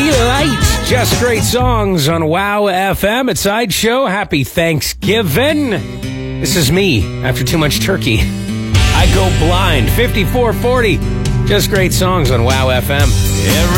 Light. Just great songs on Wow FM. It's Sideshow. Happy Thanksgiving. This is me after too much turkey. I go blind. 5440. Just great songs on Wow FM.